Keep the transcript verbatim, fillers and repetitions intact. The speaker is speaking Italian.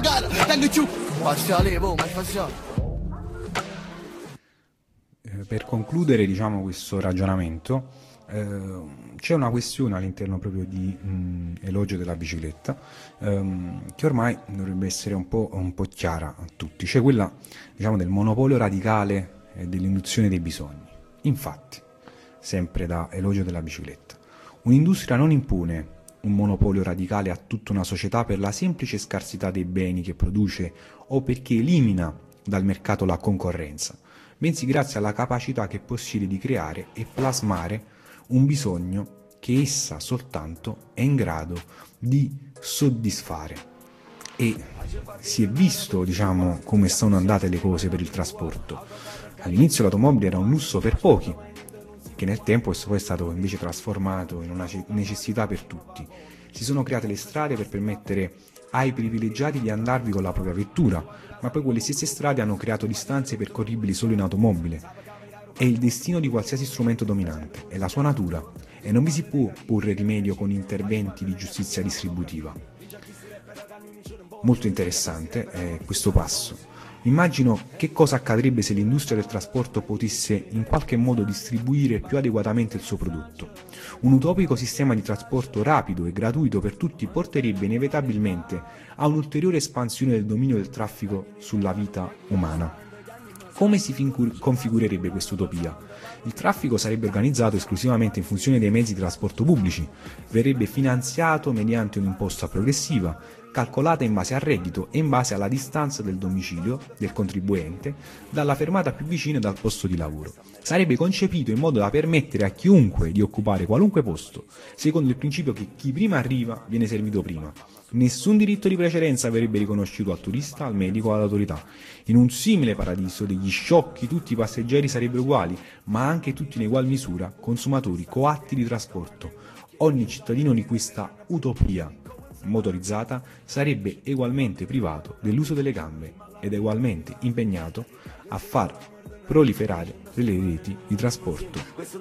cara, tengo giù, faccia levo, ma faccia. Per concludere, diciamo, questo ragionamento, eh, c'è una questione all'interno proprio di mh, Elogio della bicicletta, ehm, che ormai dovrebbe essere un po', un po' chiara a tutti, cioè quella, diciamo, del monopolio radicale e dell'induzione dei bisogni. Infatti, sempre da Elogio della bicicletta, un'industria non impone un monopolio radicale a tutta una società per la semplice scarsità dei beni che produce o perché elimina dal mercato la concorrenza, bensì grazie alla capacità che possiede di creare e plasmare un bisogno che essa soltanto è in grado di soddisfare. E si è visto, diciamo, come sono andate le cose per il trasporto. All'inizio l'automobile era un lusso per pochi, che nel tempo questo poi è stato invece trasformato in una necessità per tutti. Si sono create le strade per permettere ai privilegiati di andarvi con la propria vettura, ma poi quelle stesse strade hanno creato distanze percorribili solo in automobile. È il destino di qualsiasi strumento dominante, è la sua natura, e non vi si può porre rimedio con interventi di giustizia distributiva. Molto interessante è questo passo. Immagino che cosa accadrebbe se l'industria del trasporto potesse in qualche modo distribuire più adeguatamente il suo prodotto. Un utopico sistema di trasporto rapido e gratuito per tutti porterebbe inevitabilmente a un'ulteriore espansione del dominio del traffico sulla vita umana. Come si configurerebbe quest'utopia? Il traffico sarebbe organizzato esclusivamente in funzione dei mezzi di trasporto pubblici, verrebbe finanziato mediante un'imposta progressiva, calcolata in base al reddito e in base alla distanza del domicilio del contribuente dalla fermata più vicina e dal posto di lavoro. Sarebbe concepito in modo da permettere a chiunque di occupare qualunque posto, secondo il principio che chi prima arriva viene servito prima. Nessun diritto di precedenza verrebbe riconosciuto al turista, al medico o all'autorità. In un simile paradiso degli sciocchi tutti i passeggeri sarebbero uguali, ma anche tutti in egual misura consumatori coatti di trasporto. Ogni cittadino di questa utopia motorizzata sarebbe egualmente privato dell'uso delle gambe ed egualmente impegnato a far proliferare le reti di trasporto.